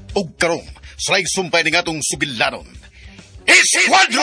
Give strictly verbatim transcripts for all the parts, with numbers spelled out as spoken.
ug karong slay sumpay ning atong sugilanon. Esquadro!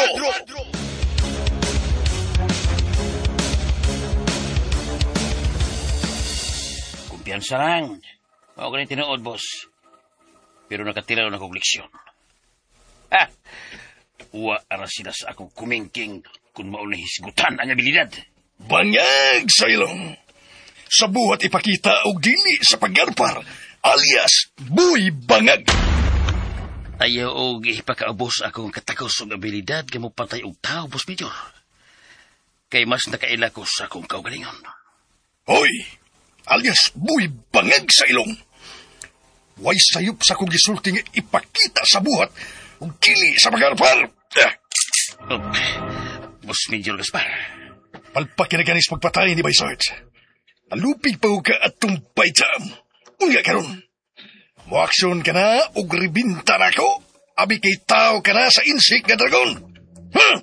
Kumpiyansa lang. Mao ganing tinuod, boss. Pero nakatira na kong leksyon. Ha! Uwa ara sila sa akong kumingking kung maunang hisgutan ang abilidad. Bangag sa ilong. Sa buhat ipakita og dili sa paggarpar, alias buy bangag. Ayaw og ipakaubos akong katakos og abilidad kay mo patay og tao, boss Major. Kay mas nakaila ko sa akong kaugalingon. Hoy, alias buy bangag sa ilong. Way sayop sa kong gisulti nga ipakita sa buhat og dili sa paggarpar. Ah. Oh, boss Major Gaspar. Palpakinaganis pagpatay ni Bay Sarge. Alupig pa ka at tumpay jam. Unya karon. Moaksyon ka na ug ribinta na ko. Abi kay tao ka na sa insik nga dragon. Huh?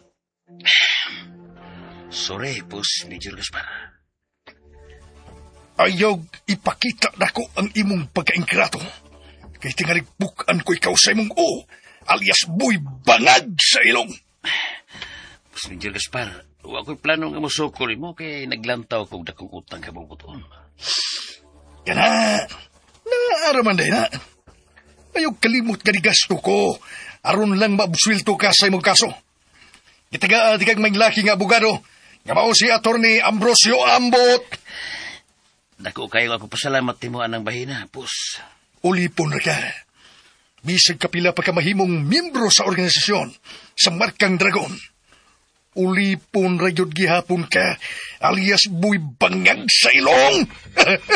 Sorry, boss Major Gaspar. Ayaw ipakita na ko ang imong pagkainkrato. Kay tingalig bukan ko ikaw sa imong o, alias buy bangag sa ilong. Boss Major Gaspar, huwag ko'y plano nga musukol mo kay naglantaw kong dakong utang kabubuton. Yan na. Naaraman day na. Ayaw kalimot ka ni gasto ko. Aron lang mabuswilto ka sa imong kaso. Itaga di kang may laki nga abogado. Nga mao si Attorney Ambrosio Ambot. Dako kayo ako pasalamat ni mo anang bahina, boss. Ulipon na ka. Bisag kapila pa ka mahimong miyembro sa organisasyon sa Markang Dragon. Ulipon rayod gihapon ka, alias buy bangag sa ilong.